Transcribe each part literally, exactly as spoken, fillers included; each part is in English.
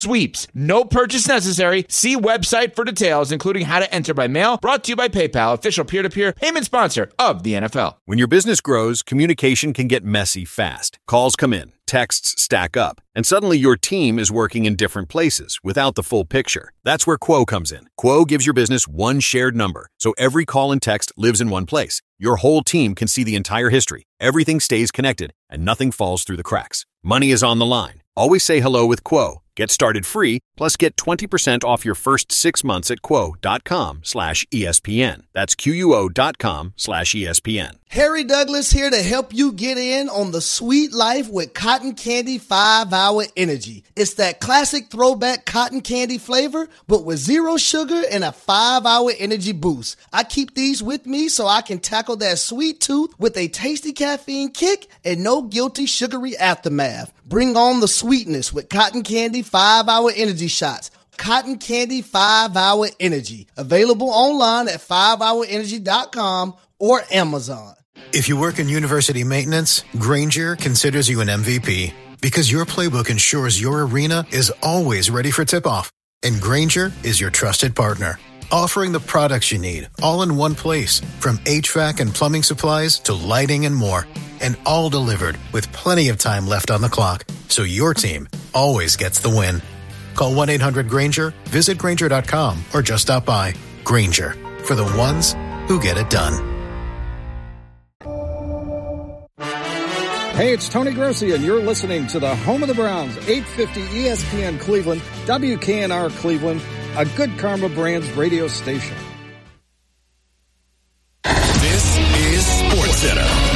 Sweeps, no purchase necessary. See website for details, including how to enter by mail. Brought to you by PayPal, official peer-to-peer payment sponsor of the N F L. When your business grows, communication can get messy fast. Calls come in, texts stack up, and suddenly your team is working in different places without the full picture. That's where Quo comes in. Quo gives your business one shared number, so every call and text lives in one place. Your whole team can see the entire history. Everything stays connected, and nothing falls through the cracks. Money is on the line. Always say hello with Quo. Get started free, plus get twenty percent off your first six months at quo.com slash ESPN. That's Q-U-O dot com slash ESPN. Harry Douglas here to help you get in on the sweet life with Cotton Candy five hour Energy. It's that classic throwback cotton candy flavor, but with zero sugar and a five hour energy boost. I keep these with me so I can tackle that sweet tooth with a tasty caffeine kick and no guilty sugary aftermath. Bring on the sweetness with Cotton Candy five hour Energy shots. Cotton Candy five hour Energy. Available online at five hour energy dot com or Amazon. If you work in university maintenance, Grainger considers you an M V P because your playbook ensures your arena is always ready for tip-off. And Grainger is your trusted partner, offering the products you need all in one place, from H V A C and plumbing supplies to lighting and more. And all delivered with plenty of time left on the clock, so your team always gets the win. Call one eight hundred Grainger, visit Grainger dot com, or just stop by. Grainger, for the ones who get it done. Hey, it's Tony Grossi, and you're listening to the home of the Browns, eight fifty E S P N Cleveland, W K N R Cleveland, a Good Karma Brands radio station. This is SportsCenter.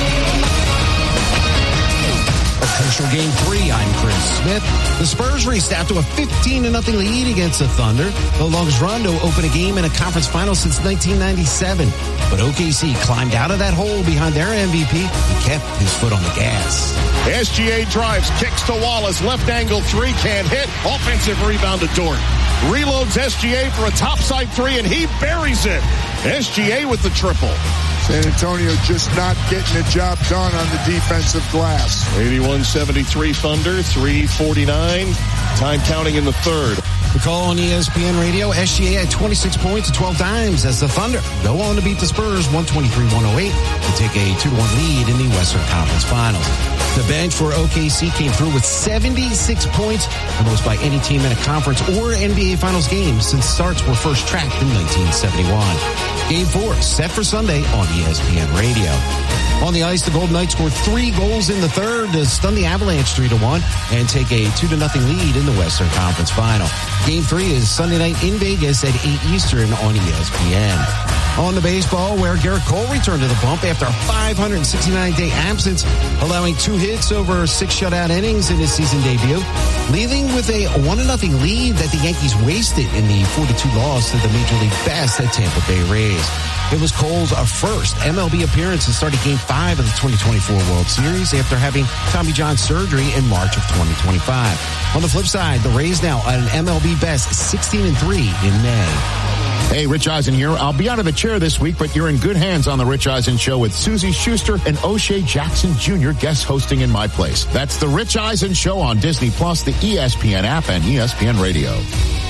Official game three, I'm Chris Smith. The Spurs raced out to a fifteen to nothing lead against the Thunder, the longest run to open a game in a conference final since nineteen ninety-seven. But O K C climbed out of that hole behind their M V P and kept his foot on the gas. S G A drives, kicks to Wallace, left angle three, can't hit. Offensive rebound to Dort. Reloads S G A for a topside three, and he buries it. S G A with the triple. San Antonio just not getting the job done on the defensive glass. eighty-one seventy-three Thunder, three forty-nine. Time counting in the third. The call on E S P N Radio, S G A had twenty-six points and twelve dimes as the Thunder go on to beat the Spurs one twenty-three one oh eight to take a two to one lead in the Western Conference Finals. The bench for O K C came through with seventy-six points, the most by any team in a conference or N B A Finals game since starts were first tracked in nineteen seventy-one. Game four set for Sunday on E S P N Radio. On the ice, the Golden Knights scored three goals in the third to stun the Avalanche three to one and take a two to nothing lead in the Western Conference Final. Game three is Sunday night in Vegas at eight Eastern on E S P N. On the baseball, where Garrett Cole returned to the bump after a five hundred sixty-nine day absence, allowing two hits over six shutout innings in his season debut, leaving with a one to nothing lead that the Yankees wasted in the four to two loss to the Major League best at Tampa Bay Rays. It was Cole's first M L B appearance and started Game five of the twenty twenty-four World Series after having Tommy John surgery in March of twenty twenty-five. On the flip side, the Rays now at an M L B best sixteen and three in May. Hey, Rich Eisen here. I'll be out of the chair this week, but you're in good hands on the Rich Eisen Show with Susie Schuster and O'Shea Jackson Junior guest hosting in my place. That's the Rich Eisen Show on Disney Plus, the E S P N app, and E S P N Radio.